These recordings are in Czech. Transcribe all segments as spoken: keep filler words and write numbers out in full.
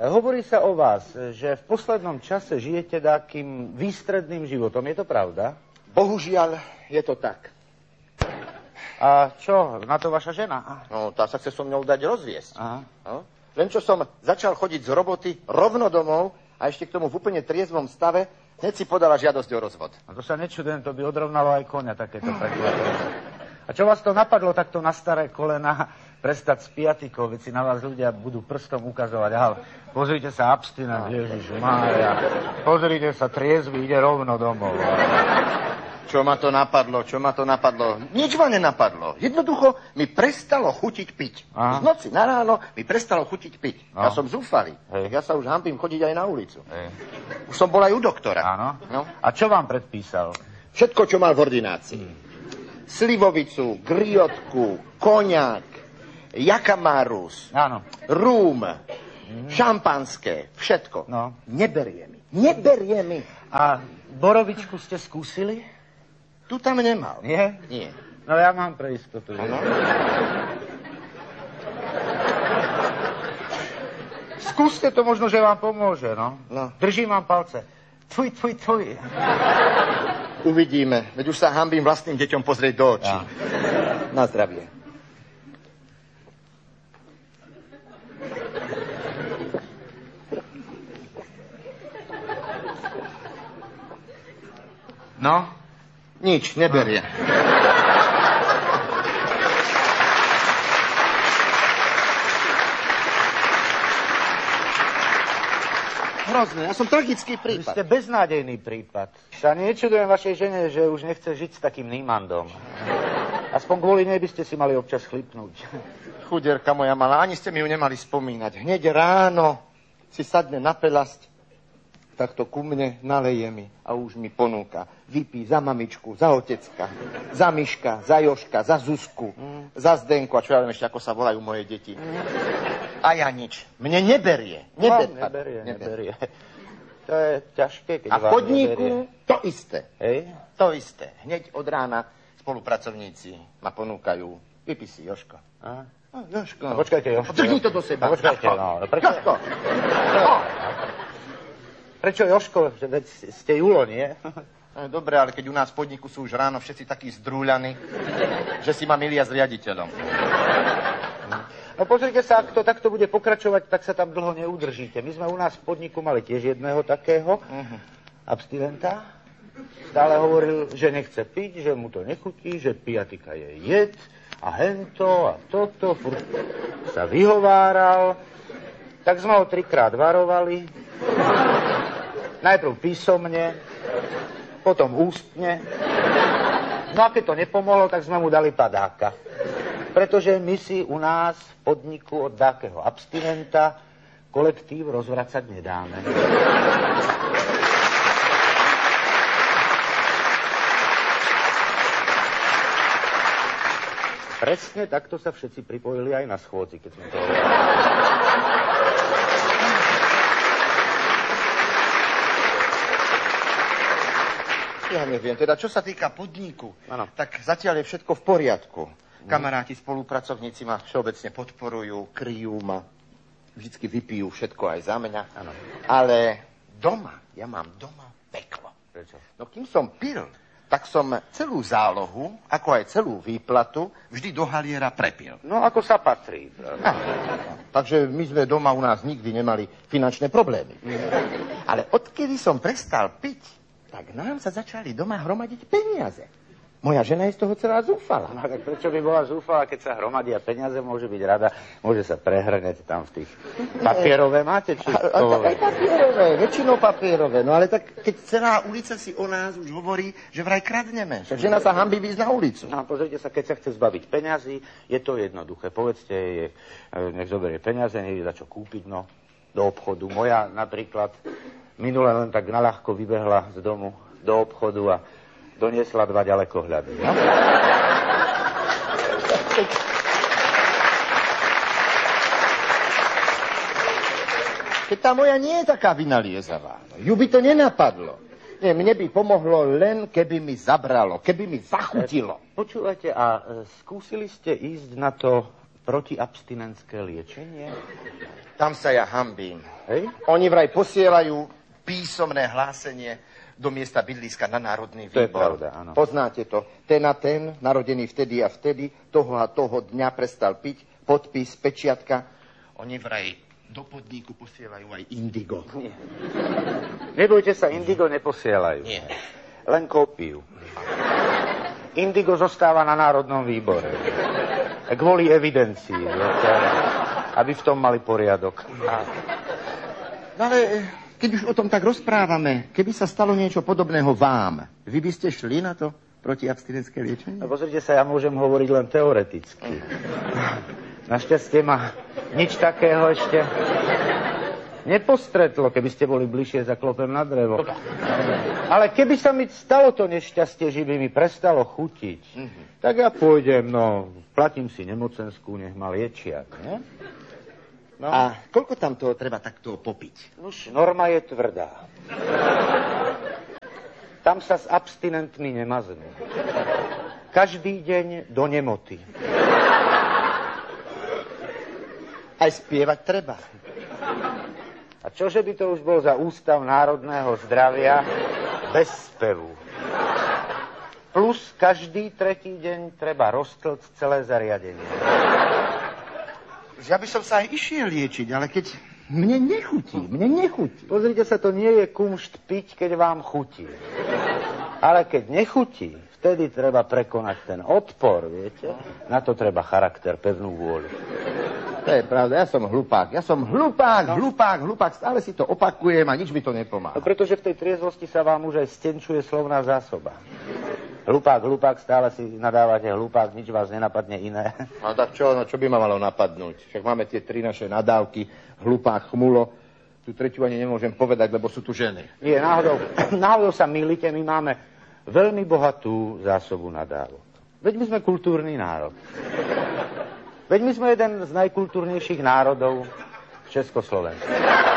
Hovorí sa o vás, že v poslednom čase žijete takým výstredným životom. Je to pravda? Bohužiaľ, je to tak. A čo, na to vaša žena? No, tá sa chce so mnou dať rozviesť. Aha. No? Len čo som začal chodiť z roboty rovno domov a ešte k tomu v úplne triezvom stave, hneď si podala žiadosť o rozvod. A to sa nečudujem, to by odrovnalo aj koňa, takéto prekvapenie. A čo vás to napadlo takto na staré kolena prestať s piatikou, veď si na vás ľudia budú prstom ukazovať. Aha, pozrite sa, abstinent, Ježiš Mária. Pozrite sa, triezvy, ide rovno domov. Čo ma to napadlo, čo ma to napadlo? Nič ma nenapadlo. Jednoducho mi prestalo chutiť piť. Aha. Z noci na ráno mi prestalo chutiť piť. No. Ja som zúfalý. Hej. Ja sa už hanbím chodiť aj na ulicu. Hej. Už som bol aj u doktora. Áno. No. A čo vám predpísal? Všetko, čo mal v ordinácii. Hmm. Slivovicu, griotku, koniak, jakamarus, Áno. rúm, mm. šampanské, všetko. No. Neberie mi. Neberie mi. A borovičku ste skúsili? Tu tam nemal. Nie? Nie. No ja mám pre istotu. Ano? Skúste to, možno, že vám pomôže, no. No. Držím vám palce. Tfuj, tfuj, tfuj. Uvidíme. Veď už sa hanbím vlastným deťom pozrieť do očí. Ja. Na zdravie. No? Nič, neberie. Hrozné, ja som tragický Vy prípad. ste beznádejný prípad. Sa nečudujem vašej žene, že už nechce žiť s takým Nímandom. Aspoň kvôli nej by ste si mali občas chlipnúť. Chuderka moja malá, ani ste mi ju nemali spomínať. Hneď ráno si sadne na pelasť, takto ku mne naleje mi a už mi ponúka. Vypí za mamičku, za otecka, za Miška, za Joška, za Zuzku, mm. za Zdenku a čo ja viem ešte, ako sa volajú moje deti. Mm. A ja nič. Mne neberie. Neber, no, neberie, neberie. neberie. To je ťažké, keď a v vám podniku neberie. To isté. Hej? To isté. Hneď od rána spolupracovníci ma ponúkajú. Vypí si, Joško. Aha. No, Joško. A počkajte, Joško. Drni to do seba. A počkajte, no. Prečo? Joško. No. Prečo Joško? Veď ste Julo, nie? No, dobre, ale keď u nás v podniku sú už ráno všetci takí zdrúľaní, že si ma milia s riaditeľom. No pozrite sa, ak to takto bude pokračovať, tak sa tam dlho neudržíte. My sme u nás v podniku mali tiež jedného takého uh-huh. abstinenta. Stále hovoril, že nechce piť, že mu to nechutí, že pijatika je jed a hento a toto. Furt sa vyhováral. Tak sme ho trikrát varovali. Najprv písomne, potom ústne. No a keď to nepomohlo, tak sme mu dali padáka. Pretože my si u nás v podniku od dákeho abstinenta kolektív rozvracať nedáme. Presne takto sa všetci pripojili aj na schôdzi, keď sme to hovorili. Ja neviem, teda čo sa týka podniku, ano. Tak zatiaľ je všetko v poriadku. Kamaráti, spolupracovníci ma všeobecne podporujú, kryjú ma, vždycky vypijú všetko aj za mňa. Ano. Ale doma, ja mám doma peklo. Prečo? No kým som pil, tak som celú zálohu, ako aj celú výplatu, vždy do haliera prepil. No ako sa patrí. No, takže my sme doma u nás nikdy nemali finančné problémy. Ale odkedy som prestal piť, tak nám sa začali doma hromadiť peniaze. Moja žena je z toho celá zúfala. No tak prečo by bola zúfala, keď sa hromadia peniaze, môže byť rada, môže sa prehrňať tam v tých papierové máte? Či a, a, aj papierové, väčšinou papierové. No ale tak, keď celá ulica si o nás už hovorí, že vraj kradneme. Však žena sa hanbí výjsť na ulicu. No pozrite sa, keď sa chce zbaviť peňazí, je to jednoduché. Povedzte jej, nech zoberie peniaze, nech za čo kúpiť, no, do obchodu. Moja napríklad minule len tak naľahko vybehla z domu do obchodu a doniesla dva ďalekohľady. No? Keď tá moja nie je taká vynaliezavá, ju by to nenapadlo. Nie, mne by pomohlo len, keby mi zabralo, keby mi zachutilo. Počúvajte, a skúsili ste ísť na to protiabstinentské liečenie? Tam sa ja hanbím. Hej? Oni vraj posielajú písomné hlásenie do miesta bydliska na Národný výbor. To je pravda, áno. Poznáte to. Ten a ten, narodený vtedy a vtedy, toho a toho dňa prestal piť, podpis, pečiatka. Oni vraj do podniku posielajú aj indigo. Nie. Nebojte sa, indigo neposielajú. Nie. Len kópiu. Indigo zostáva na Národnom výbore. Kvôli evidencii, viete, aby v tom mali poriadok. No ale keď už o tom tak rozprávame, keby sa stalo niečo podobného vám, vy by ste šli na to protiabstinentské liečenie? No pozrite sa, ja môžem hovoriť len teoreticky. Našťastie ma nič takého ešte nepostretlo, keby ste boli bližšie, zaklopem na drevo. Ale keby sa mi stalo to nešťastie, že by mi prestalo chutiť, mm-hmm. tak ja pôjdem, no, platím si nemocenskú, nech ma liečia, ne? No. A koľko tam toho treba takto popiť? Už norma je tvrdá. Tam sa s abstinentmi nemaznú. Každý deň do nemoty. Aj spievať treba. A čože by to už bol za Ústav národného zdravia bez spevu? Plus každý tretí deň treba roztlcť celé zariadenie. Ja by som sa aj išiel liečiť, ale keď mne nechutí, mne nechutí. Pozrite sa, to nie je kumšt piť, keď vám chutí. Ale keď nechutí, vtedy treba prekonať ten odpor, viete? Na to treba charakter, pevnú vôľu. To je pravda, ja som hlupák, ja som hlupák, no. hlupák, hlupák, stále si to opakujem a nič mi to nepomáha. No, pretože v tej triezvosti sa vám už aj stenčuje slovná zásoba. Hlupák, hlupák, stále si nadávate hlupák, nič vás nenapadne iné. No tak čo, no čo by ma malo napadnúť? Však máme tie tri naše nadávky, hlupák, chmulo. Tu tretiu ani nemôžem povedať, lebo sú tu ženy. Nie, náhodou, náhodou sa mýlite, my máme veľmi bohatú zásobu nadávok. Veď my sme kultúrny národ. Veď my sme jeden z najkultúrnejších národov v Československu.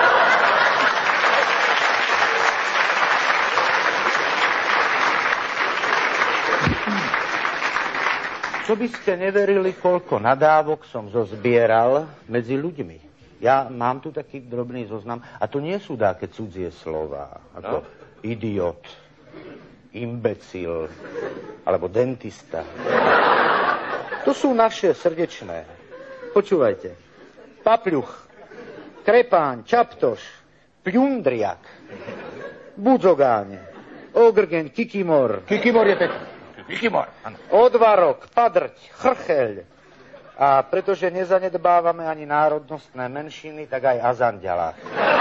Čo by ste neverili, koľko nadávok som zozbieral medzi ľuďmi. Ja mám tu taký drobný zoznam, a to nie sú dáke cudzie slová, ako no? Idiot, imbecil, alebo dentista. To sú naše srdečné. Počúvajte. Papľuch, krepáň, čaptoš, pľundriak, budzogáne, ogrgen, kikimor. Kikimor je pekný. Kikimor, áno. Odvarok, padrť, chrcheľ. A pretože nezanedbávame ani národnostné menšiny, tak aj azanďalák.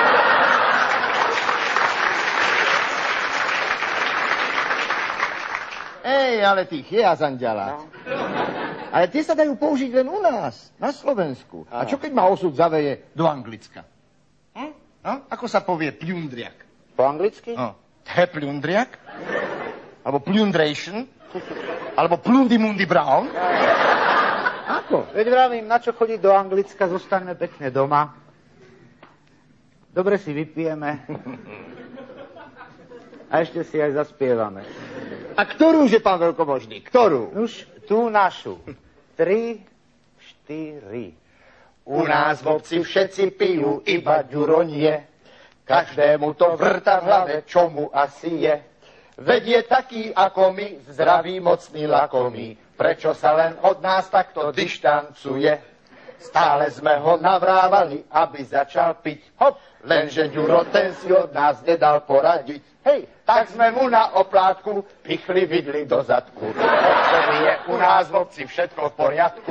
Ej, ale tých je azanďalák. No. Ale tie sa dajú použiť len u nás, na Slovensku. Aha. A čo keď ma osud zaveje do Anglicka? Hm? No? Ako sa povie pľundriak? Po anglicky? No. Te pľundriak? Alebo plundration? Alebo plundimundi brown? Ako? Veď vravím, na čo chodiť do Anglicka, zostaňme pekne doma. Dobre si vypijeme. A ešte si aj zaspievame. A ktorú, že pán veľkomožný? Ktorú? Už tú našu. Tri, štyri. U nás v obci všetci pijú iba ďuronie. Každému to vrta v hlave, čomu asi je. Veď je taký ako my, zdravý, mocný, lakomý. Prečo sa len od nás takto dištancuje? Stále sme ho navrávali, aby začal piť. Hop, lenže ďuro, ten si od nás nedal poradiť. Hej, tak sme mu na oplátku pichli vidli do zadku. Odtedy je u nás v obci všetko v poriadku.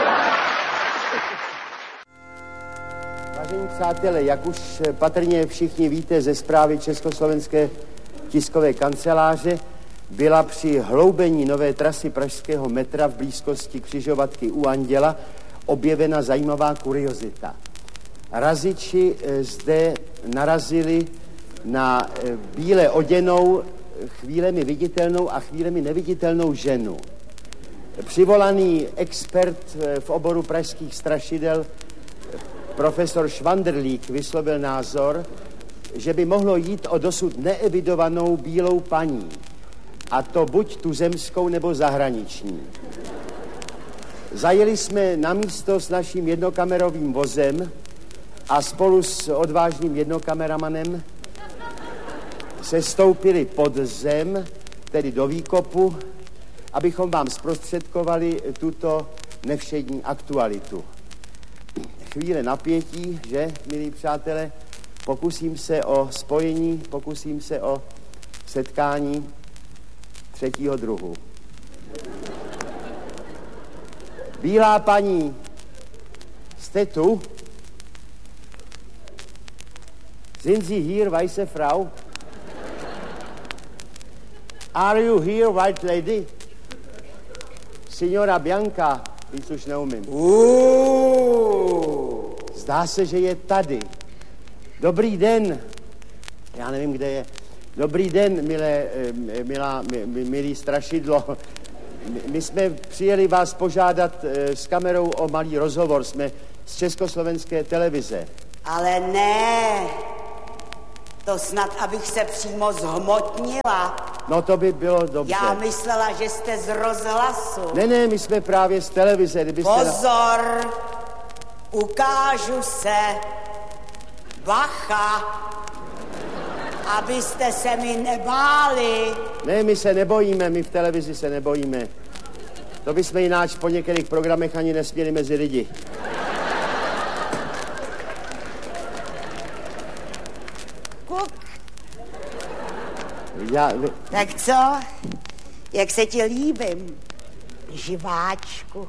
Vážení přátelé, jak už patrně všichni víte ze zprávy Československé tiskové kanceláře, byla při hloubení nové trasy pražského metra v blízkosti křižovatky u Anděla objevena zajímavá kuriozita. Raziči zde narazili na bíle oděnou, chvílemi viditelnou a chvílemi neviditelnou ženu. Přivolaný expert v oboru pražských strašidel profesor Švandrlík vyslovil názor, že by mohlo jít o dosud neevidovanou bílou paní. A to buď tuzemskou, nebo zahraniční. Zajeli jsme na místo s naším jednokamerovým vozem a spolu s odvážným jednokameramanem se stoupili pod zem, tedy do výkopu, abychom vám zprostředkovali tuto nevšední aktualitu. Chvíle napětí, že, milí přátelé, pokusím se o spojení, pokusím se o setkání třetího druhu. Bílá paní, jste tu? Sind Sie hier, weiße Frau? Are you here, white lady? Signora Bianca, víc už neumím. Uh. Zdá se, že je tady. Dobrý den. Já nevím, kde je. Dobrý den, milé, milá, milý strašidlo. My jsme přijeli vás požádat s kamerou o malý rozhovor. Jsme z Československé televize. Ale ne, to snad, abych se přímo zhmotnila. No to by bylo dobře. Já myslela, že jste z rozhlasu. Ne, ne, my jsme právě z televize. Kdybyste Pozor, na... ukážu se. Bacha, abyste se mi nebáli. Ne, my se nebojíme, my v televizi se nebojíme. To bychom jináč po některých programech ani nesměli mezi lidi. Kuk. Já... Tak co? Jak se ti líbím, živáčku?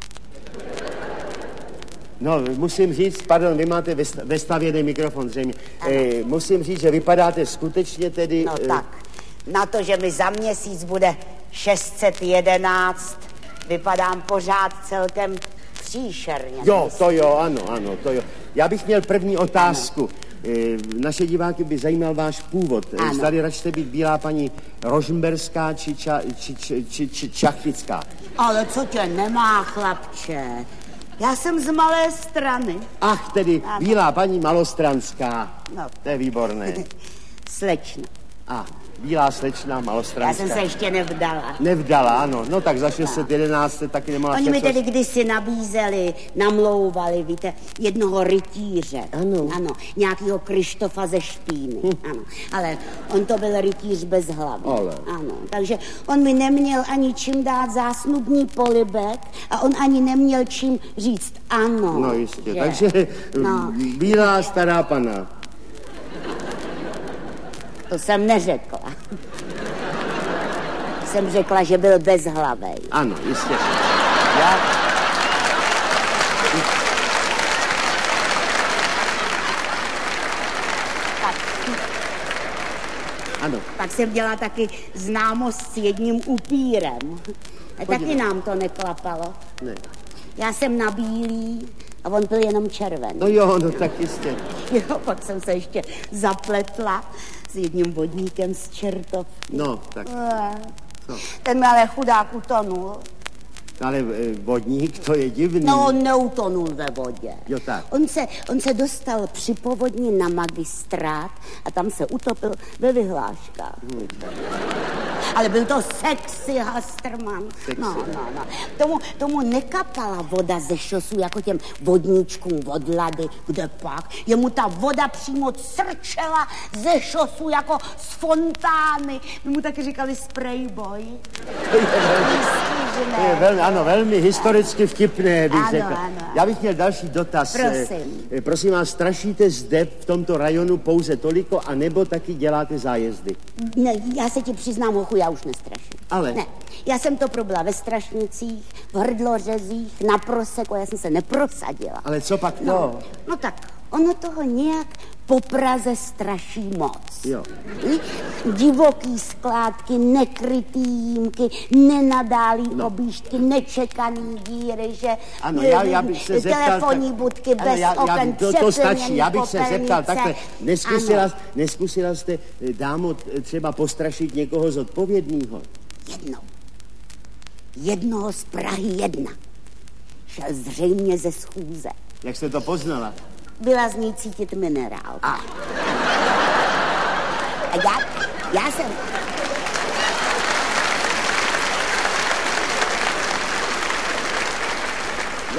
No, musím říct, pardon, vy máte vestavěný mikrofon zřejmě. E, musím říct, že vypadáte skutečně tedy... No e... tak, na to, že mi za měsíc bude šest set jedenáct, vypadám pořád celkem příšerně. Jo, to jo, ano, ano, to jo. Já bych měl první otázku. E, naše diváky by zajímal váš původ. Ano. Zdali račte být bílá paní Rožmberská či, ča, či, či, či, či Čachtická. Ale co tě nemá, chlapče? Já jsem z Malé Strany. Ach, tedy ano. Bílá paní Malostranská. No. To je výborné. Slečna. A, bílá slečna Malostranská. Já jsem se ještě nevdala. Nevdala, ano. No tak za šest set jedenáct se taky nemohla... Oni mi tedy kdysi nabízeli, namlouvali, víte, jednoho rytíře. Ano. Ano, nějakýho Krištofa ze Špíny. Hm. Ano, ale on to byl rytíř bez hlavy. Ale. Ano, takže on mi neměl ani čím dát zásnubní polibek a on ani neměl čím říct ano. No jistě, že? takže no. Bílá stará pana. To jsem neřekla. Jsem řekla, že byl bezhlavej. Ano, jistě. Já... Tak. Ano. Pak jsem dělala taky známost s jedním upírem. A taky nám to neklapalo. Ne. Já jsem na bílý a on byl jenom červený. No jo, no tak jistě. Jo, pak jsem se ještě zapletla s jedním vodníkem z Čertov. No, tak. Co? Ten mi ale chudák utonul. Ale vodník, to je divný. No, on neutonul ve vodě. Jo, tak. On se, on se dostal při povodni na magistrát a tam se utopil ve vyhláškách. Hmm. Ale byl to sexy Hasterman. Sexy. No, no, no. Tomu, tomu nekapala voda ze šosu jako těm vodníčkům od Lady, kde pak. Jemu ta voda přímo crčela ze šosu jako z fontány. My mu taky říkali sprayboy. To je velmi, ano, velmi historicky vtipné, bych ano, řekla. Ano, Já bych měl další dotaz. Prosím. E, prosím vás, strašíte zde v tomto rajonu pouze toliko, anebo taky děláte zájezdy? Ne, já se ti přiznám, hochu, já už nestraším. Ale? Ne, já jsem to probila ve Strašnicích, v Hrdlořezích, na Proseku, já jsem se neprosadila. Ale co pak to? No, no tak, ono toho nějak po Praze straší moc. Jo. Divoký skládky, nekrytý jímky, nenadálý no. objížďky, nečekaný díry, že... Ano, já, já bych se zeptal... Telefonní tak, budky ano, bez já, oken, já, to, to stačí, já bych se popelnice. zeptal takhle. Neskusila, neskusila jste, dámo, třeba postrašit někoho zodpovědného? Jednou. Jednoho z Prahy jedna. Šel zřejmě ze schůze. Jak jste to poznala? Byla z ní cítit minerál. A. A já, já jsem...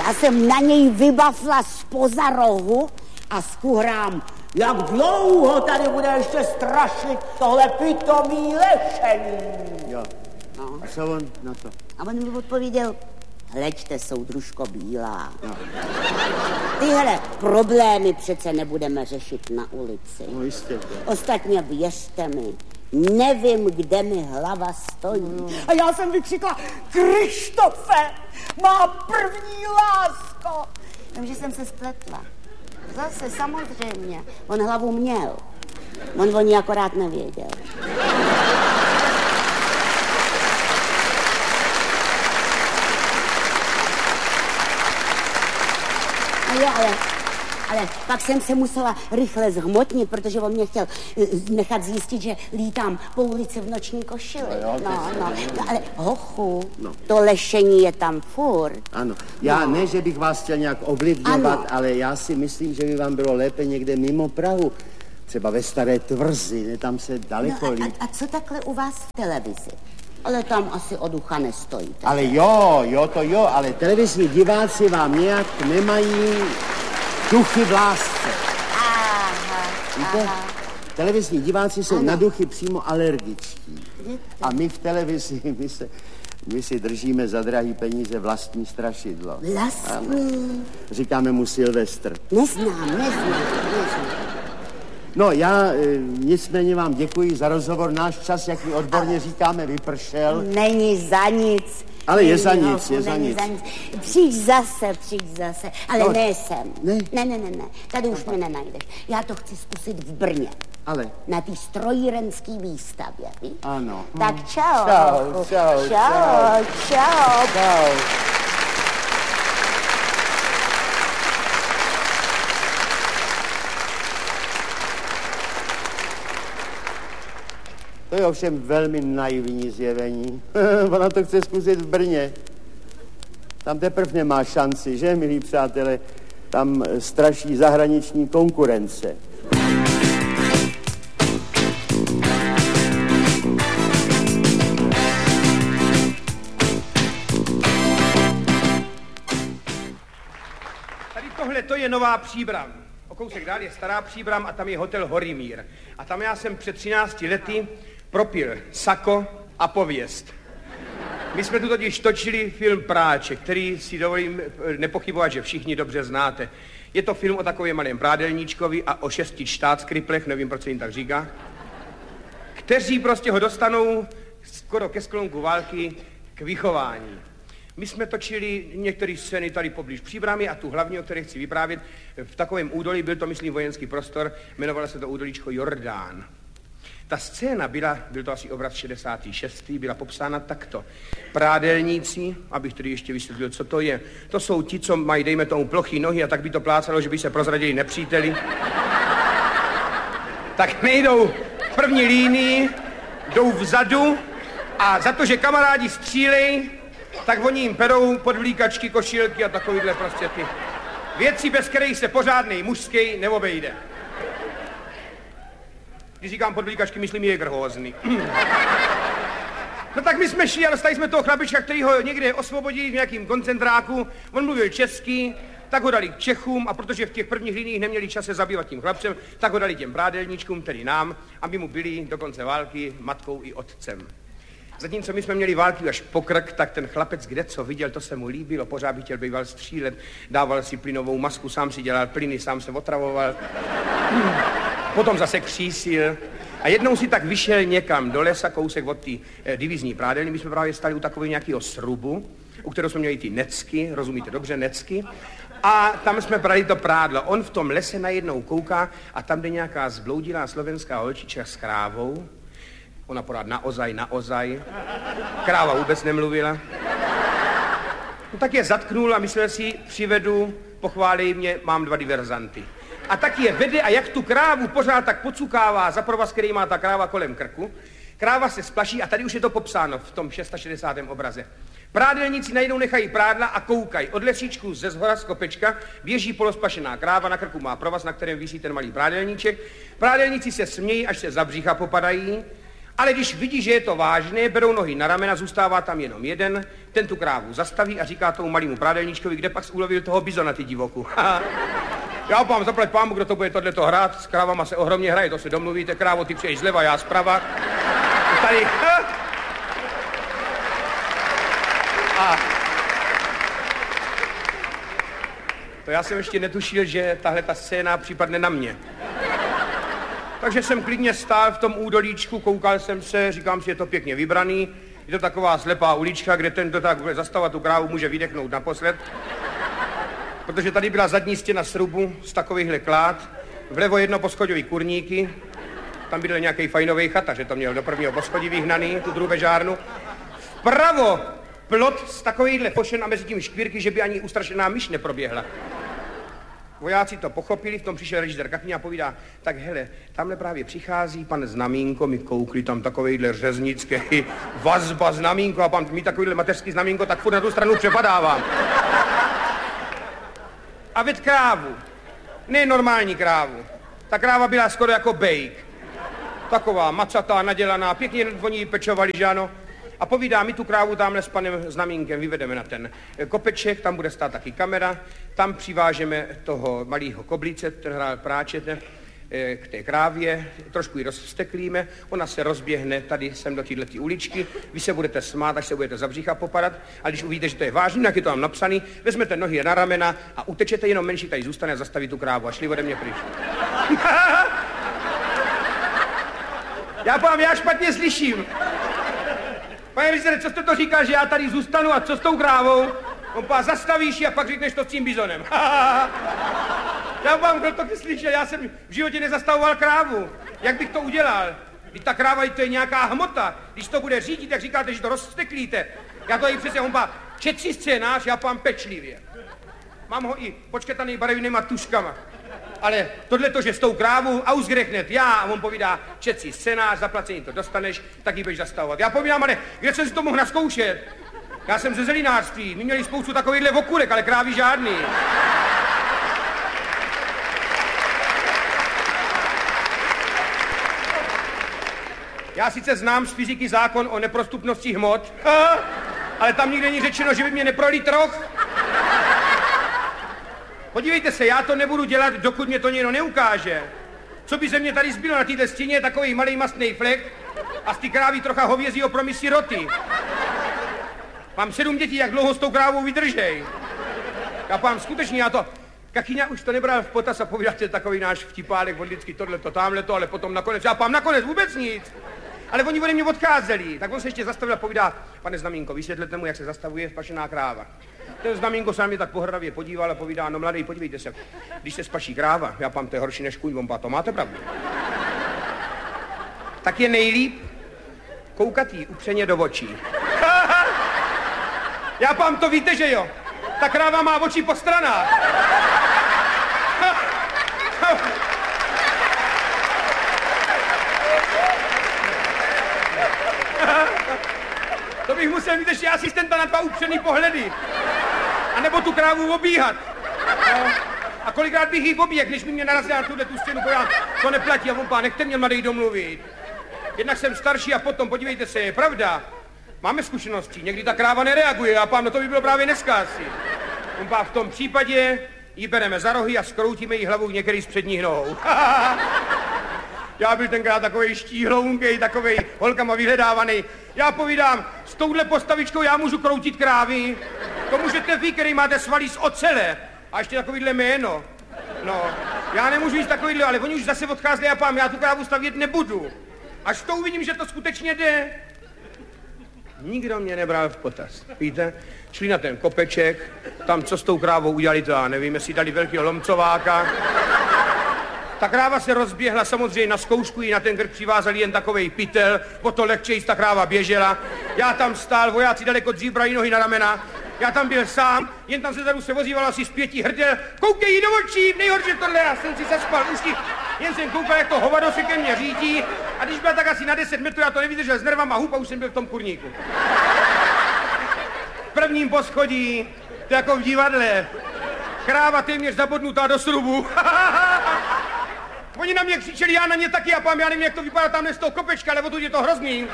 Já jsem na něj vybafla zpoza rohu a skuhrám, jak dlouho tady bude ještě strašit tohle pitomý lešení. Jo. No. A co on na to? A on mi odpověděl, hleďte, soudružko Bílá. Jo. Tyhle problémy přece nebudeme řešit na ulici. No jistě. To. Ostatně věřte mi, nevím, kde mi hlava stojí. No. A já jsem vykřikla, Krištofe, má první lásko. Takže jsem se spletla. Zase samozřejmě. On hlavu měl. On o ní akorát nevěděl. A jo, ale, ale pak jsem se musela rychle zhmotnit, protože on mě chtěl nechat zjistit, že lítám po ulici v noční košili. No, jo, no, no. no ale hochu, no. To lešení je tam furt. Ano, já no. ne, že bych vás chtěl nějak ovlivňovat, ano. Ale já si myslím, že by vám bylo lépe někde mimo Prahu. Třeba ve Staré Tvrzi, ne, tam se daleko no, líp. A, a co takhle u vás v televizi? Ale tam asi o ducha nestojíte. Ale jo, jo, to jo, ale televizní diváci vám nějak nemají duchy v lásce. Aha, víte? Aha. Televizní diváci jsou ano. na duchy přímo alergičtí. A my v televizi, my, se, my si držíme za drahý peníze vlastní strašidlo. Vlastní? Říkáme mu Silvestr. Neznám, neznám, neznám. No, já e, nicméně vám děkuji za rozhovor. Náš čas, jak my odborně říkáme, vypršel. Není za nic. Ale není je za nic, hochu, je za nic. za nic. Přijď zase, přijď zase. Ale no, ne sem. Ne? Ne, ne, ne, ne. Tady už mě nenajdeš. Já to chci zkusit v Brně. Ale? Na té strojírenské výstavě, víš? Ano. Tak čau. Čau, čau, čau. Čau, čau. Čau. To je ovšem velmi naivní zjevení. Ona to chce zkusit v Brně. Tam teprve nemá šanci, že, milí přátelé? Tam straší zahraniční konkurence. Tady tohle to je Nová Příbram. O kousek dál je Stará Příbram a tam je hotel Horimír. A tam já jsem před třinácti lety propil sako a pověst. My jsme tu totiž točili film Práček, který si dovolím nepochybovat, že všichni dobře znáte. Je to film o takovém malém prádelníčkovi a o šesti štátskriplech, nevím, proč se jim tak říká, kteří prostě ho dostanou skoro ke sklonku války k vychování. My jsme točili některé scény tady poblíž Příbramy a tu hlavní, o které chci vyprávět, v takovém údolí, byl to, myslím, vojenský prostor, jmenovalo se to údolíčko Jordán. Ta scéna byla, byl to asi obraz šedesátý šestý, byla popsána takto. Prádelníci, abych tedy ještě vysvětlil, co to je, to jsou ti, co mají, dejme tomu, plochý nohy a tak by to plácalo, že by se prozradili nepříteli. Tak nejdou v první línii, jdou vzadu a za to, že kamarádi střílej, tak oni jim perou podvlíkačky, košilky a takovýhle prostě ty věci, bez kterých se pořádnej mužský neobejde. Když říkám podvlíkačky, myslím Jägerhosny. No tak my jsme šli a dostali jsme toho chlapička, který ho někde osvobodili v nějakým koncentráku. On mluvil česky, tak ho dali k Čechům a protože v těch prvních liniích neměli čas se zabývat tím chlapcem, tak ho dali těm prádelníčkům, tedy nám, aby mu byli do konce války matkou i otcem. Zatímco my jsme měli války až po krk, tak ten chlapec, kde co viděl, to se mu líbilo, pořád by chtěl býval střílet, dával si plynovou masku, sám si dělal plyny, sám se otravoval. Potom zase křísil a jednou si tak vyšel někam do lesa, kousek od té eh, divizní prádelny. My jsme právě stali u takového nějakého srubu, u kterého jsme měli ty necky, rozumíte dobře, necky. A tam jsme brali to prádlo. On v tom lese najednou kouká a tam jde nějaká zbloudilá slovenská holčička s krávou. Ona pořád naozaj, naozaj. Kráva vůbec nemluvila. No tak je zatknul a myslel si, přivedu, pochválí mě, mám dva diverzanty. A tak je vede a jak tu krávu pořád tak pocukává za provaz, který má ta kráva kolem krku. Kráva se splaší a tady už je to popsáno v tom šedesátém šestém obraze. Prádelníci najednou nechají prádla a koukají. Od lesíčku ze zhora z kopečka běží polospašená kráva, na krku má provaz, na kterém visí ten malý prádelníček. Prádelníci se smějí, až se za břicha popadají Ale když vidí, že je to vážné, berou nohy na ramena, zůstává tam jenom jeden, ten tu krávu zastaví a říká tomu malému prádelníčkovi, kde pak ulovil toho bizona, ty divoku. Já vám zaplať pámu, kdo to bude tohleto hrát, s krávama se ohromně hraje, to se domluvíte, krávo, ty přijdeš zleva, já zprava. Tady... A... To já jsem ještě netušil, že tahle ta scéna připadne na mě. Takže jsem klidně stál v tom údolíčku, koukal jsem se, říkám si, je to pěkně vybraný. Je to taková slepá ulička, kde ten, kdo tak bude zastavovat tu krávu, může vydechnout naposled. Protože tady byla zadní stěna srubu z takovýchhle klád. Vlevo jedno poschodový kurníky. Tam byl nějaký fajnový chata, že to měl do prvního poschodí vyhnaný, tu drůbežárnu. Vpravo plot z takovýchhle fošen a mezi tím škvírky, že by ani ustrašená myš neproběhla. Vojáci to pochopili, v tom přišel režisér Kachňa a povídá, tak hele, tamhle právě přichází pan Znamínko, my koukli tam takovejhle řeznický vazba Znamínko a pan mi takovýhle mateřský Znamínko, tak furt na tu stranu přepadávám. A ved krávu, ne normální krávu, ta kráva byla skoro jako bejk. Taková macatá, nadělaná, pěkně oni pečovali, že ano. A povídá, my tu krávu tamhle s panem Znamínkem vyvedeme na ten kopeček, tam bude stát taky kamera, tam přivážeme toho malého koblice, ten hrál práčet k té krávě, trošku ji rozvsteklíme, ona se rozběhne tady sem do této uličky, vy se budete smát, až se budete za břicha popadat, a když uvidíte, že to je vážný, jak je to tam napsaný, vezmete nohy na ramena a utečete, jenom menší tady zůstane a zastaví tu krávu a šli ode mě pryč. Já povím, já špatně slyším. Pane režisére, co jste to říkal, že já tady zůstanu a co s tou krávou? On pá, zastavíš ji a pak řekneš to s tím bizonem. Já vám, kdo to slyšel, já jsem v životě nezastavoval krávu. Jak bych to udělal? Když ta kráva, to je nějaká hmota. Když to bude řídit, tak říkáte, že to rozsteklíte. Já to i přesně, on pá, četří scénář, já pám pečlivě. Mám ho i počketaný barevnýma tuškama. Ale tohle to, že s tou krávou ausgerechnet já, a on povídá, čet si scénář, zaplacení to dostaneš, tak ji budeš zastavovat. Já povídám, ale kde jsem si to mohl naskoušet? Já jsem ze zelinářství, my měli spoustu takovýchhle okurek, ale krávy žádný. Já sice znám z fyziky zákon o neprostupnosti hmot, ale tam nikde není řečeno, že by mě neprolít roh. Podívejte se, já to nebudu dělat, dokud mě to někdo neukáže. Co by ze mě tady zbylo na této stěně, takový malý mastný flek a z té krávy trocha hovězího promisí roty. Mám sedm dětí, jak dlouho s tou krávou vydržej. Já pám, skutečně, já to... Kachyňa už to nebral v potaz a povídáte takový náš vtipálek, on vždycky tohleto, tamhleto, ale potom nakonec, já pám, nakonec vůbec nic. Ale oni ode mě odcházeli, tak on se ještě zastavil a povídá, pane Znamínko, vysvětlete mu, jak se zastavuje spašená kráva. Ten Znamínko se na mě tak pohrdavě podíval a povídá, no mladý, podívejte se, když se spaší kráva, já pám, to je horší než kůň, on pá, to máte pravdu. Tak je nejlíp koukat jí upřeně do očí. Já pám, to víte, že jo, ta kráva má oči po stranách. To bych musel mít ještě asistenta na dva upřený pohledy. A nebo tu krávu obíhat. No. A kolikrát bych jí oběh, než mi mě narazila na tuhle tu stěnu, pojám, to neplatí a on pá, nechte mě mladej domluvit. Jednak jsem starší a potom, podívejte se, je pravda. Máme zkušenosti, někdy ta kráva nereaguje a pán, no to by bylo právě dneska asi. On pá, v tom případě ji bereme za rohy a skroutíme jí hlavu některý z předních nohou. Já byl tenkrát takovej štíhlounkej, takovej holkama vyhledávaný. Já povídám, s touhle postavičkou já můžu kroutit krávy. To můžete vy, který máte svalí z ocele. A ještě takovýhle jméno. No, já nemůžu jít takovýhle, ale oni už zase odcházeli a pám, já tu krávu stavět nebudu. Až to uvidím, že to skutečně jde. Nikdo mě nebral v potaz. Víte, šli na ten kopeček, tam co s tou krávou udělali, to já nevím, jestli dali velkého lomcováka. Ta kráva se rozběhla, samozřejmě na zkoušku jí na ten krk přivázali jen takovej pytel, po to lehčejc ta kráva běžela. Já tam stál, vojáci daleko dřív brali nohy na ramena. Já tam byl sám, jen tam se zadu se vozívalo asi z pěti hrdel. Koukej jí do očí, nejhorší tohle, já jsem si zaspal uši. Jen jsem koukal, jak to hovado se ke mně řídí. A když byla tak asi na deset metrů, já to nevydržel s nervama hup a už jsem byl v tom kurníku. V prvním poschodí, to jako v divadle. Kráva téměř zabodnutá do srubu. Oni na na mě křičeli, já na ně taky, a pám, já nevím, jak to vypadá tamhle z toho kopečka, ale odtud je to hrozný.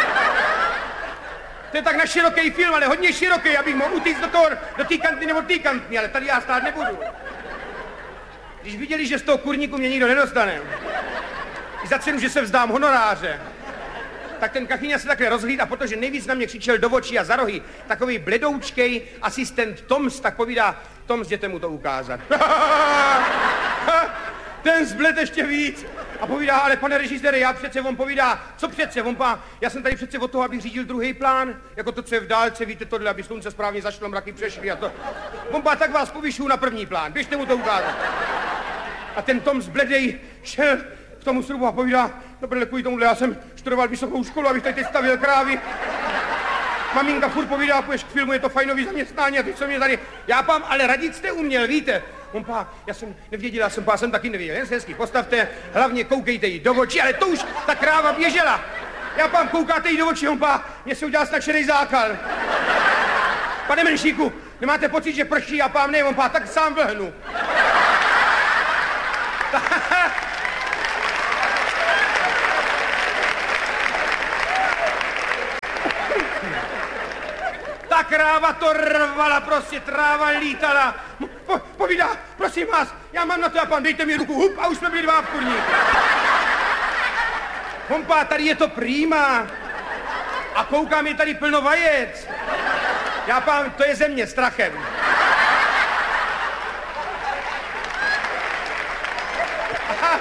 To je tak na široký film, ale hodně široký, abych mohl utíct do toho, do té kantny nebo té kantny, ale tady já stát nebudu. Když viděli, že z toho kurníku mě nikdo nedostane, i za cenu, že se vzdám honoráře, tak ten Kachyňa se takhle rozhlíd a protože nejvíc na mě křičel do očí a za rohy takový bledoučkej asistent Toms, tak povídá, Toms, jděte mu to ukázat. Ten zbled ještě víc. A povídá, ale pane režisére, já přece, on povídá, co přece, on pá, já jsem tady přece od toho, abych řídil druhý plán, jako to, co je v dálce, víte tohle, aby slunce správně zašlo, mraky přešly a to. On pá, tak vás povyšuju na první plán, běžte mu to ukázat. A ten Tom zbledej šel k tomu srubu a povídá, no protože kvůli tomuhle, já jsem studoval vysokou školu, abych tady teď stavil krávy. Maminka furt povídá, půjdeš k filmu, je to fajnový zaměstnání a ty co mě tady, já pám, ale radit jste uměl, víte. On pá, já jsem nevěděl, já jsem pá, jsem taky nevěděl, jen se hezky postavte, hlavně koukejte jí do očí, ale to už ta kráva běžela. Já pám, koukáte jí do očí, on pá, mě se udělal snačenej zákal. Pane Menšíku, nemáte pocit, že prší? Já pám, ne, on pá, tak sám vlhnu. Ta kráva to rvala, prostě tráva lítala. Po, povídá, prosím vás, já mám na to, a pán, dejte mi ruku, hup, a už jsme byli dva v kurníku. Pompa, tady je to prýma. A koukám, je tady plno vajec. Já pán, to je země strachem. Aha.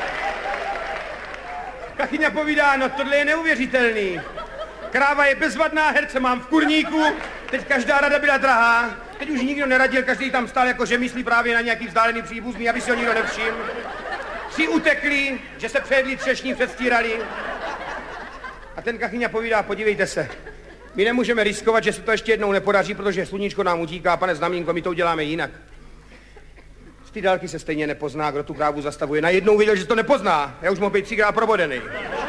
Kachyňa povídá, no tohle je neuvěřitelný. Kráva je bezvadná, herce mám v kurníku, teď každá rada byla drahá, teď už nikdo neradil, každý tam stál jako že myslí právě na nějaký vzdálený příbuzný, aby si ho nikdo nevšiml. Tři utekli, že se předli třešní předstírali. A ten Kachyňa povídá, podívejte se, my nemůžeme riskovat, že se to ještě jednou nepodaří, protože sluníčko nám utíká, pane Znamínko, my to uděláme jinak. Z té dálky se stejně nepozná, kdo tu krávu zastavuje. Najednou viděl, že to nepozná, já už mohl být třikrát probodený.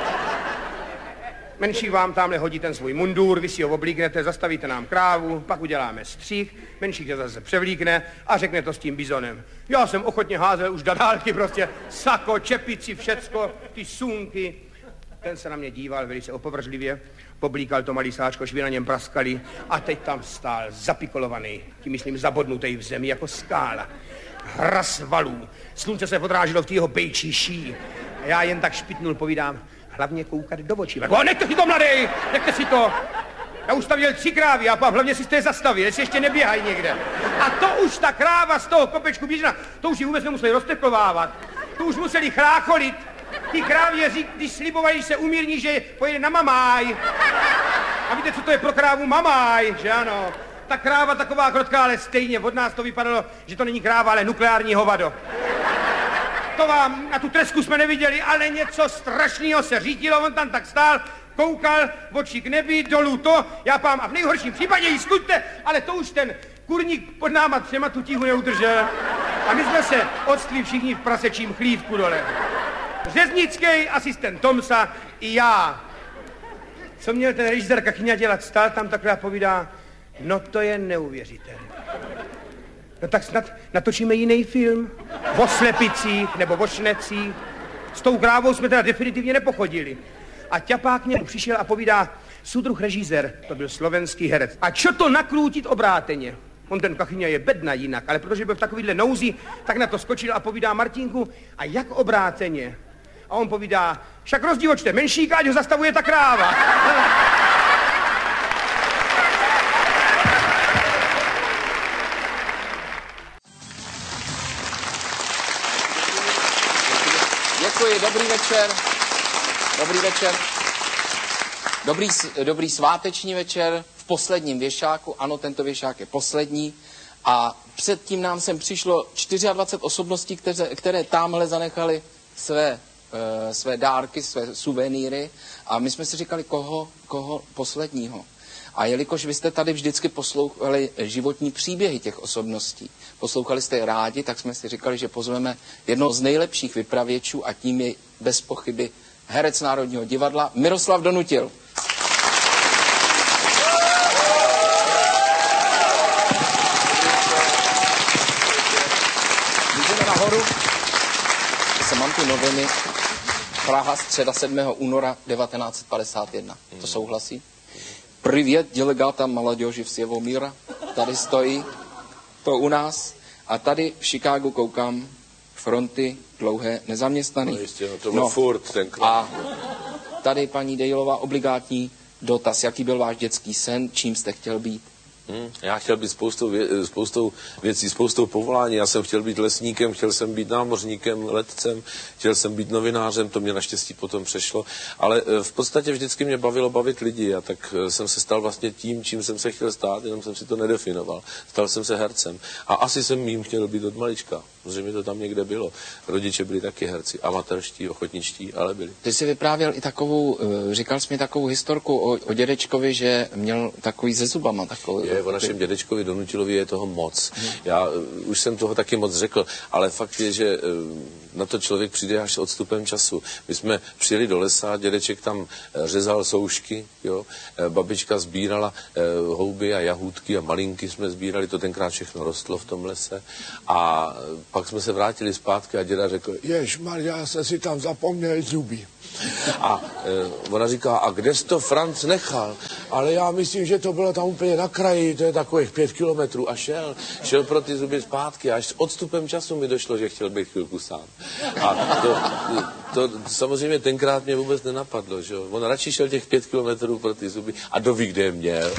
Menší vám tamhle hodí ten svůj mundur, vy si ho oblíknete, zastavíte nám krávu, pak uděláme střih, menší se zase převlíkne a řekne to s tím bizonem. Já jsem ochotně házel už do dálky prostě, sako, čepici, všecko, ty sunky. Ten se na mě díval velice opovržlivě, poblíkal to malý sáčko, švy na něm praskali a teď tam stál zapikolovaný, tím myslím zabodnutý v zemi jako skála. Hras valů, slunce se odráželo v té jeho bejčí ší. A já jen tak špitnul, povídám, hlavně koukat do očí. O, nechte si to, mladý, nechte si to. Já už stavěl tři krávy a pán, hlavně si jste je zastavil, jestli ještě neběhají někde. A to už ta kráva z toho kopečku běžna, to už ji vůbec nemuseli rozteklovávat. To už museli chrácholit. Ty krávě, když slibovali, že se umírní, že pojede na mamáj. A víte, co to je pro krávu mamáj, že ano? Ta kráva taková krotká, ale stejně od nás to vypadalo, že to není kráva, ale nukleární hovado. To vám, na tu tresku jsme neviděli, ale něco strašného se řítilo, on tam tak stál, koukal, oči k nebi, dolů to, já pám, a v nejhorším případě jí skuďte, ale to už ten kurník pod náma třema tu tíhu neudržel. A my jsme se odstli všichni v prasečím chlívku dole. Řeznický asistent Tomsa i já. Co měl ten režisér Kachyňa dělat? Stál tam takhle a povídá, no to je neuvěřitelné. No tak snad natočíme jiný film. O slepicích nebo o šnecích. S tou krávou jsme teda definitivně nepochodili. A ťapák k němu přišel a povídá, soudruh režisér, to byl slovenský herec. A čo to nakrútit obráteně? On ten Kachyňa je bedna jinak, ale protože byl v takovýhle nouzi, tak na to skočil a povídá Martinku, a jak obráteně? A on povídá, však rozdívočte Menšíka, ať ho zastavuje ta kráva. Děkuji, dobrý večer. Dobrý večer. Dobrý, dobrý sváteční večer v posledním věšáku. Ano, tento věšák je poslední. A předtím nám sem přišlo dvacet čtyři osobností, které, které tamhle zanechali své, e, své dárky, své suvenýry. A my jsme si říkali, koho, koho posledního. A jelikož vy jste tady vždycky poslouchali životní příběhy těch osobností, poslouchali jste je rádi, tak jsme si říkali, že pozveme jednoho z nejlepších vypravěčů a tím je bez pochyby herec Národního divadla Miroslav Donutil. Můžeme nahoru. Se mám Fronty noviny, Praha, středa sedmého února devatenáct set padesát jedna. To souhlasí? Privět delegáta mladěži всего míra. Tady stojí to u nás. A tady v Chicagu koukám Fronty dlouhé nezaměstnaný. No jistě, no to byl no. furt tenkrát. A tady paní Dejlová obligátní dotaz. Jaký byl váš dětský sen? Čím jste chtěl být? Hmm, já chtěl být spoustou, vě, spoustou věcí, spoustou povolání. Já jsem chtěl být lesníkem, chtěl jsem být námořníkem, letcem, chtěl jsem být novinářem, to mě naštěstí potom přešlo. Ale v podstatě vždycky mě bavilo bavit lidi a tak jsem se stal vlastně tím, čím jsem se chtěl stát, jenom jsem si to nedefinoval. Stal jsem se hercem. A asi jsem jím chtěl být od malička, protože mi to tam někde bylo. Rodiče byli taky herci, amatérští, ochotničtí, ale byli. Ty jsi vyprávěl i takovou, říkal jsi mi takovou historku o, o dědečkovi, že měl takový se zubama. Takový, je, o našem dědečkovi Donutilovi je toho moc. Já uh, už jsem toho taky moc řekl, ale fakt je, že uh, na to člověk přijde až s odstupem času. My jsme přijeli do lesa, dědeček tam uh, řezal soušky, jo, uh, babička sbírala uh, houby a jahůdky a malinky jsme sbírali, to tenkrát všechno rostlo v tom lese. A uh, pak jsme se vrátili zpátky a děda řekl, ježmarja, já jsem si tam zapomněl zuby. A e, ona říká, a kde jsi to Franc nechal? Ale já myslím, že to bylo tam úplně na kraji, to je takových pět kilometrů a šel. Šel pro ty zuby zpátky a až s odstupem času mi došlo, že chtěl být chvilku sám. A to, to, to samozřejmě tenkrát mě vůbec nenapadlo, že jo. On radši šel těch pět kilometrů pro ty zuby a doví, kde je měl.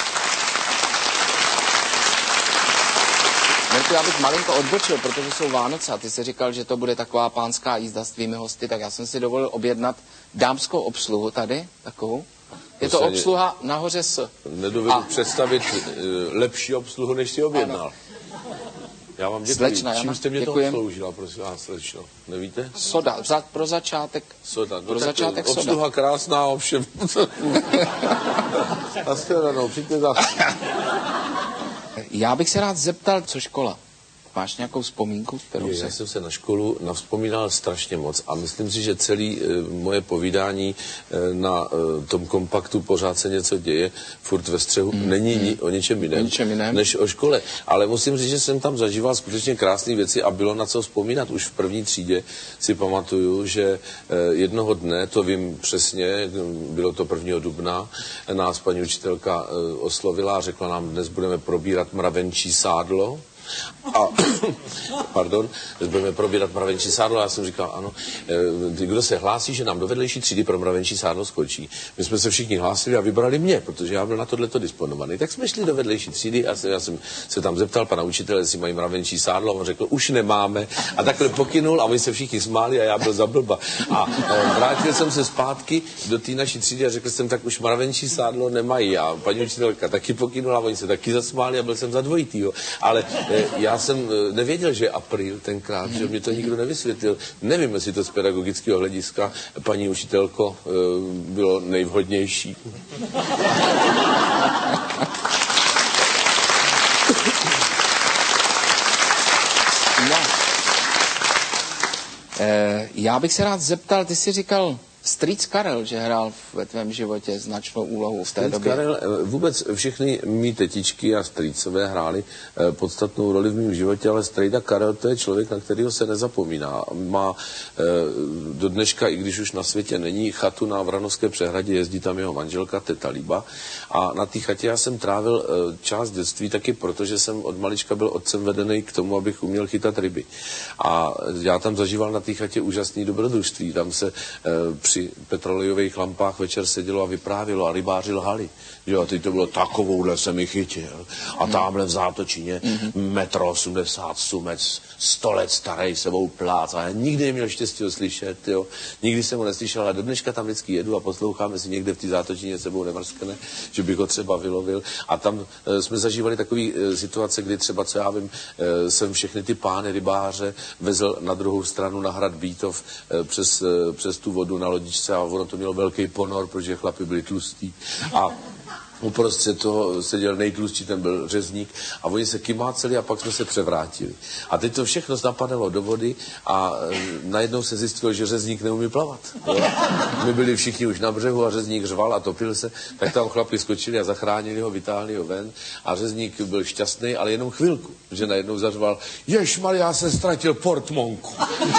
Mirku, já bych malinko odbočil, protože jsou Vánoce a ty jsi říkal, že to bude taková pánská jízda s tvými hosty, tak já jsem si dovolil objednat dámskou obsluhu tady, takovou. Je to obsluha nahoře s... Nedovedu a... představit uh, lepší obsluhu, než si objednal. Ano. Já vám děkuji. Slečna, Čím jste mě děkujem. to obsloužila, prosím vás, slečno? Nevíte? Soda, za, pro začátek. Soda. No pro začátek soda. Obsluha krásná, ovšem. Naschledanou, přijďte zase. Já bych se rád zeptal, co škola? Máš nějakou vzpomínku, kterou Je, se... Já jsem se na školu navzpomínal strašně moc a myslím si, že celý e, moje povídání e, na e, tom kompaktu Pořád se něco děje, furt ve střehu, mm, není mm. Ni, o ničem jiném, ničem jiném než o škole. Ale musím říct, že jsem tam zažíval skutečně krásné věci a bylo na co vzpomínat. Už v první třídě si pamatuju, že e, jednoho dne, to vím přesně, bylo to prvního dubna, nás paní učitelka e, oslovila a řekla nám, dnes budeme probírat mravenčí sádlo. A, pardon, budeme probírat mravenčí sádlo, já jsem říkal, ano, kdo se hlásí, že nám do vedlejší třídy pro mravenčí sádlo skočí. My jsme se všichni hlásili a vybrali mě, protože já byl na tohleto disponovaný. Tak jsme šli do vedlejší třídy a já jsem se tam zeptal pana učitele, jestli mají mravenčí sádlo, a on řekl, už nemáme. A takhle pokynul a oni se všichni smáli a já byl za blba. A vrátil jsem se zpátky do té naší třídy a řekl jsem, tak už mravenčí sádlo nemají. A paní učitelka taky pokynula, oni se taky zasmáli a byl jsem za dvojitýho. Ale já jsem nevěděl, že je apríl tenkrát, že mě to nikdo nevysvětlil. Nevím, jestli to z pedagogického hlediska, paní učitelko, bylo nejvhodnější. No. E, já bych se rád zeptal, ty jsi říkal, strýc Karel, že hrál ve tvém životě značnou úlohu v té strýc době. Karel, vůbec všechny mý tetičky a strýcové hráli podstatnou roli v mém životě, ale strejda Karel, to je člověk, na kterého se nezapomíná. Má do dneška, i když už na světě není, chatu na Vranovské přehradě, jezdí tam jeho manželka, teta Líba. A na té chatě já jsem trávil část dětství taky, protože jsem od malička byl otcem vedený k tomu, abych uměl chytat ryby. A já tam zažíval na té chatě úžasný dobrodružství. Tam se při petrolejových lampách večer sedělo a vyprávělo a rybáři lhali. Jo, a teď to bylo takovouhle se mi chytil. A tamhle v Zátočině metr osmdesát sumec, sto let starý sebou plác. A já nikdy neměl štěstí ho slyšet, jo. Nikdy jsem ho neslyšel, ale do dneška tam vždycky jedu a poslouchám, jestli někde v té Zátočině sebou nemrskne, že bych ho třeba vylovil. A tam e, jsme zažívali takové e, situace, kdy třeba, co já vím, e, jsem všechny ty pány rybáře vezl na druhou stranu na hrad Bítov e, přes, e, přes tu vodu na lodičce a ono to mělo velký ponor, protože chlapi byli tlustí. A Uprostřed toho seděl nejtlustší, ten byl řezník a oni se kymáceli a pak jsme se převrátili. A teď to všechno zapadalo do vody a najednou se zjistilo, že řezník neumí plavat. Jo? My byli všichni už na břehu a řezník řval a topil se, tak tam chlapi skočili a zachránili ho, vytáhli ho ven a řezník byl šťastný, ale jenom chvilku, že najednou zařval, ježmarja, já jsem ztratil portmonku.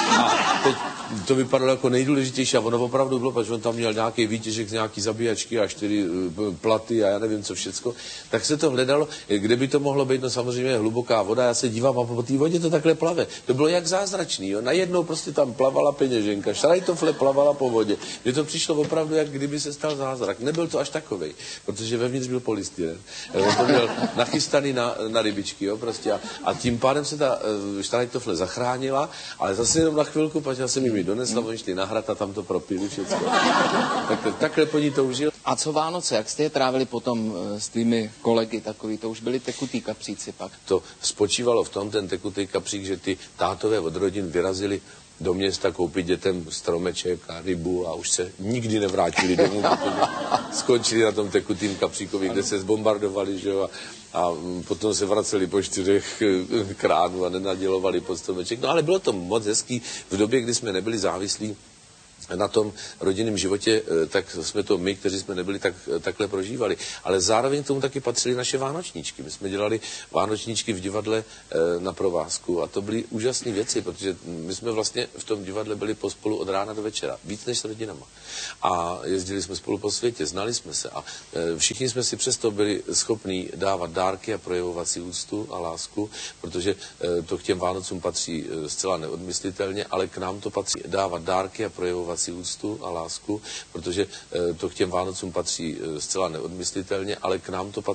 A teď to vypadalo jako nejdůležitější a ono opravdu bylo, protože on tam měl nějaký výtěžek z nějaký zabíjačky a čtyři platy a já nevím co všecko, tak se to hledalo, kde by to mohlo být, no samozřejmě hluboká voda, já se dívám a po té vodě to takhle plave. To bylo jak zázračný, jo. Najednou prostě tam plavala peněženka, šrajtofle plavala po vodě. Mně to přišlo opravdu, jak kdyby se stal zázrak. Nebyl to až takovej, protože vevnitř byl polystyren. On to měl nachystaný na, na rybičky, jo, prostě a, a tím pádem se ta uh, šrajtofle zachránila, ale zase jenom na chvilku, protože já jsem jim ji donesla, oni šli na hrad a tam to propili všecko. Tak, takhle po ní toužil. A co Vánoce, jak jste je trávili potom s tvými kolegy takový, to už byli tekutý kapříci pak? To spočívalo v tom, ten tekutý kapřík, že ty tátové od rodin vyrazili do města koupit dětem stromeček a rybu a už se nikdy nevrátili domů, protože skončili na tom tekutým kapříkovi, kde se zbombardovali, že jo, a, a potom se vraceli po čtyřech kránů a nenadělovali pod stromeček. No ale bylo to moc hezký v době, kdy jsme nebyli závislí na tom rodinném životě, tak jsme to my, kteří jsme nebyli, tak, takhle prožívali. Ale zároveň k tomu taky patřily naše vánočníčky. My jsme dělali vánočníčky v divadle na provázku a to byly úžasné věci, protože my jsme vlastně v tom divadle byli pospolu od rána do večera, víc než s rodinama. A jezdili jsme spolu po světě, znali jsme se a všichni jsme si přesto byli schopní dávat dárky a projevovat si úctu a lásku, protože to k těm Vánocům patří zcela neodmyslitelně, ale k nám to patří dávat dárky a projevovat si úctu a lásku, protože to k těm Vánocům patří zcela neodmyslitelně, ale k nám to patří